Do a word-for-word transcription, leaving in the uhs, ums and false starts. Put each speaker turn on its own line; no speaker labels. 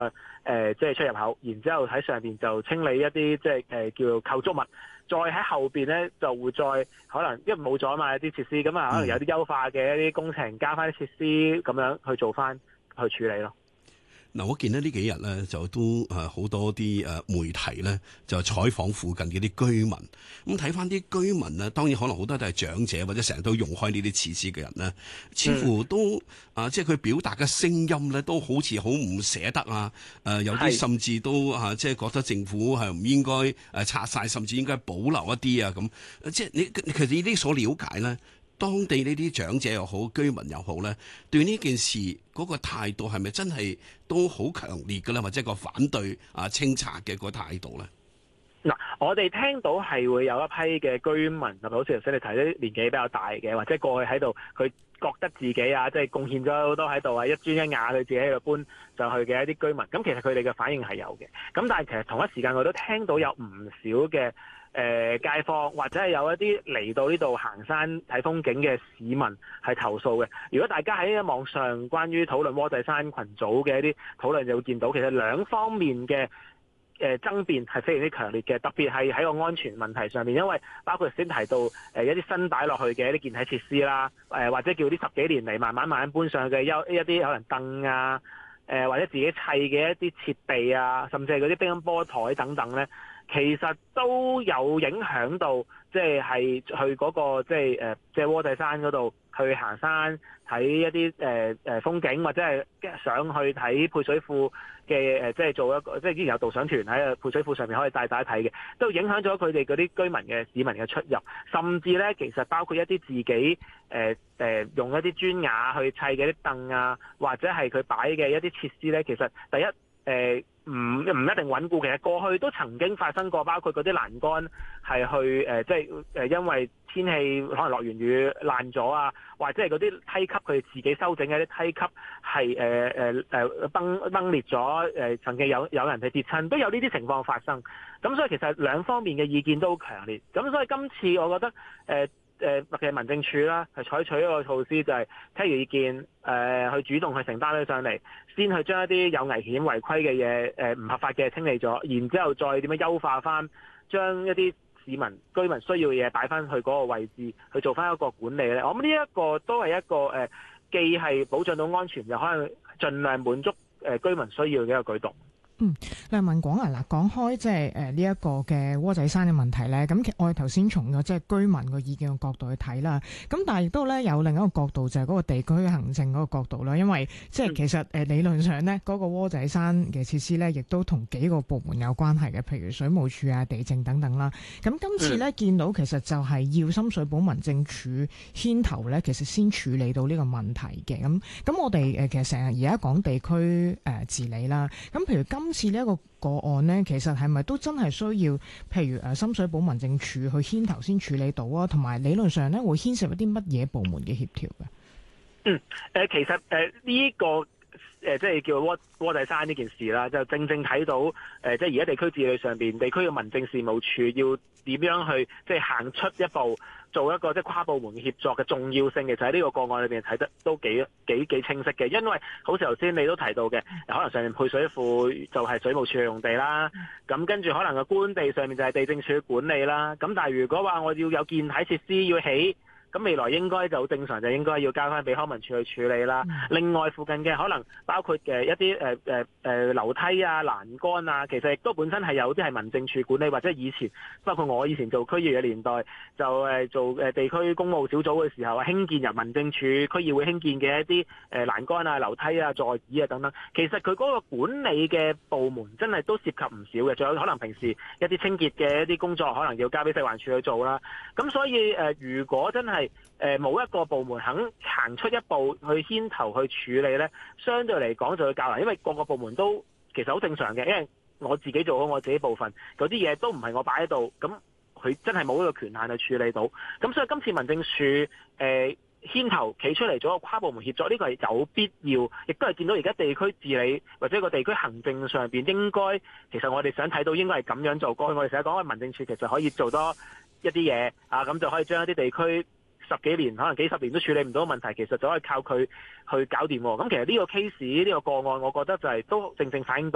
誒即係出入口，然之後喺上邊就清理一啲即係誒叫做構築物，再喺後邊咧就會再可能因為冇咗嘛一啲設施，咁啊可能有啲優化嘅一啲工程加翻啲設施咁樣去做翻去處理咯。
嗱，我見咧呢幾日咧就都誒好多啲誒媒體咧就採訪附近嘅啲居民，咁睇翻啲居民咧，當然可能好多都係長者或者成日都用開呢啲設施嘅人咧，似乎都啊、嗯、即係佢表達嘅聲音咧都好似好唔捨得啊，誒有啲甚至都啊即係覺得政府係唔應該誒拆晒，甚至應該保留一啲啊咁，即係你其實呢啲所了解咧。當地呢啲長者又好，居民又好咧，對呢件事嗰個態度係咪真係都好強烈嘅咧？或者個反對啊清拆嘅個態度咧？
嗱，我哋聽到係會有一批嘅居民，特別好似頭先你提啲年紀比較大嘅，或者過去喺度佢覺得自己啊，即係貢獻咗好多喺度啊，一磚一瓦佢自己喺度搬上去嘅一啲居民，咁其實佢哋嘅反應係有嘅。咁但係其實同一時間我都聽到有唔少嘅誒、呃、街坊，或者係有一啲嚟到呢度行山睇風景嘅市民係投訴嘅。如果大家喺網上關於討論窩仔山群組嘅一啲討論，就會見到其實兩方面嘅誒爭辯係非常之強烈嘅，特別係喺個安全問題上面，因為包括先提到誒一啲新擺落去嘅一啲健體設施啦，誒或者叫啲十幾年嚟慢慢慢慢搬上去嘅優一啲可能凳啊，誒或者自己砌嘅一啲設備啊，甚至係嗰啲乒乓波台等等咧，其實都有影響到，即係係去嗰個即係誒即係窩仔山嗰度去行山睇一啲誒誒風景，或者係上去睇配水庫嘅誒，即係做一個即係之前有導賞團喺配水庫上面可以帶大家睇嘅，都影響咗佢哋嗰啲居民嘅市民嘅出入，甚至咧其實包括一啲自己誒誒、呃、用一啲磚瓦去砌嘅啲凳啊，或者係佢擺嘅一啲設施咧，其實第一誒。呃唔唔一定穩固，其實過去都曾經發生過，包括嗰啲欄杆係去誒、呃，即係誒、呃，因為天氣可能落完雨爛咗啊，或者係嗰啲梯級佢自己修整嘅啲梯級係誒誒誒崩崩裂咗，誒、呃、曾經有有人係跌親，都有呢啲情況發生。咁所以其實兩方面嘅意見都好強烈。咁所以今次我覺得誒。呃誒，其實民政處啦，係採取一個措施，就係聽完意見，誒、呃，去主動去承擔咗上嚟，先去將一啲有危險違規嘅嘢，誒、呃，唔合法嘅清理咗，然之後再點樣優化翻，將一啲市民居民需要嘅嘢擺翻去嗰個位置，去做翻一個管理咧。我諗呢一個都係一個誒、呃，既係保障到安全，又可能盡量滿足誒居民需要嘅一個舉動。
嗯，梁文廣啊，嗱，講開即係誒呢一個嘅窩仔山嘅問題咧，咁我哋頭先從咗即係居民個意見嘅角度去睇啦，咁但係亦都咧有另一個角度就係嗰個地區行政嗰個角度啦，因為即係其實誒理論上咧嗰個窩仔山嘅設施咧，亦都同幾個部門有關係嘅，譬如水務署啊、地政等等啦。咁今次咧見到其實就係要深水埗民政處牽頭咧，其實先處理到呢個問題嘅。咁咁我哋誒其實成日而家講地區誒治理啦，咁譬如今次呢一個個案呢，其實係咪都真係需要，譬如誒深水埗民政處去牽頭先處理到啊？同埋理論上呢，會牽涉一啲乜嘢部門嘅協調嘅？
嗯，誒、呃、其實誒呢、呃這個誒、呃、即係叫窩窩仔山呢件事啦，就正正睇到誒、呃、即係而家地區治理上邊，地區嘅民政事務處要點樣去即係行出一步，做一個即係跨部門協作嘅重要性嘅，就喺呢個個案裏邊睇得都幾幾幾清晰嘅。因為好似頭先你都提到嘅，可能上面配水庫就係水務署嘅用地啦，咁跟住可能個官地上面就係地政署管理啦。咁但係如果話我要有建體設施要起，咁未來應該就正常就應該要交翻俾康文署去處理啦。另外附近嘅可能包括嘅一啲誒誒誒樓梯啊、欄杆啊，其實亦都本身係有啲係民政處管理，或者以前包括我以前做區議嘅年代，就誒做誒地區公務小組嘅時候啊，興建由民政處區議會興建嘅一啲誒欄杆啊、樓梯啊、座椅啊等等，其實佢嗰個管理嘅部門真係都涉及唔少嘅，仲有可能平時一啲清潔嘅一啲工作，可能要交俾食環署去做啦。咁所以誒、呃，如果真係誒冇一個部門肯行出一步去牽頭去處理咧，相對嚟講就會較難，因為各個部門都其實好正常嘅，因為我自己做好我自己部分，嗰啲嘢都唔係我擺喺度，咁佢真係冇呢個權限去處理到。咁所以今次民政處誒、呃、牽頭企出嚟做一個跨部門協作，呢、這個係有必要，亦都係見到而家地區治理或者個地區行政上邊應該，其實我哋想睇到應該係咁樣做。過去我哋成日講，民政處其實可以做多一啲嘢啊，咁就可以將一啲地區十幾年可能幾十年都處理唔到問題，其實就可以靠佢去搞掂。咁其實呢個 case 呢個個案，我覺得就係都正正反映到。